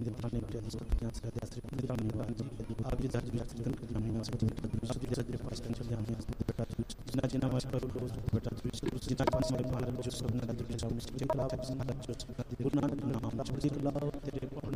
दिखाने के लिए इसको क्या से आश्रय दिखाने वाला जी आप ये धर्म चिंतन कर जाने वाला आप ये सत्य पास कर जाने बेटा जितना जितना मत करो बेटा जितना पास में मार जो सब ना तो जाओ मुझे कला आप सुना जो गुरु नानक नाम छोड़ लाओ तेरे